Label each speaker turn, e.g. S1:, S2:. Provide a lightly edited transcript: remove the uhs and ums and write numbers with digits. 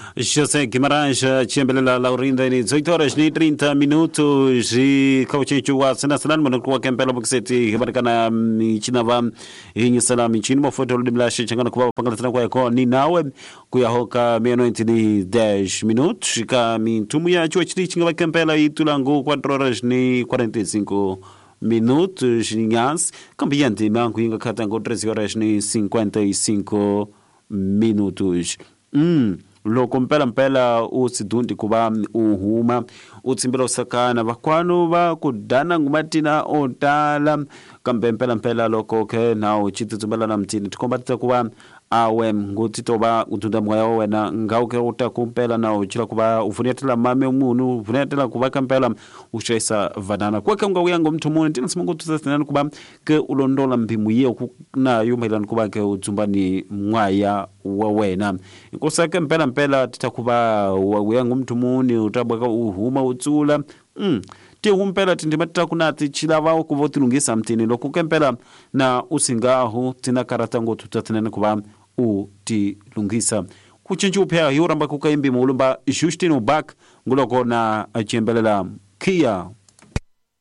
S1: José Guimarães, Chamberlain Laurinda, 18 horas e 30 minutos. E Cauchinchu wa Senasalan, Monaco, Campbell Boxeti, Hibarcana, Chinava, in Salam, Chinmo, Photo de Blash, Changanako, Pangatana, Ninawe, Kuyahoka, Menoint de 10 minutos. Camin Tumia, Chuaching of Campbell, e Tulango, 4 horas e 45 minutos. Ninhas, Cambiante, Manco, Inga Catango, 13 horas e 55 minutos. Loko mpela usidundi kuba uhuma utsimbira usakana vakwanu va kudana ngumatina otala kambe mpela loko ke na uchitsumbala na mtini tikombatita kuba awe nguti toba utunda moya wena ngauke utakumpela na uchira kuba ufunetela mame umuntu ufunetela kuba kampela ushesa vanana kwake ngawiyango mntu munhu tinasimungu tusasinana kuba ke ulondola mbimu yiyo na yumailana kuba ke utsumbani mwaya wa wena inkosake mpela titakuba wawiyango mntu munhu utabweka uhuma utsula tihumpela tindimatita kunati chilava kuvotilungisa mtini lokukempela na usingahu tina karatango tutatinene kuba utilungisa kuchinchu upea hiuramba kukaimbi mulumba Justino Bak nguloko na achembelela Kia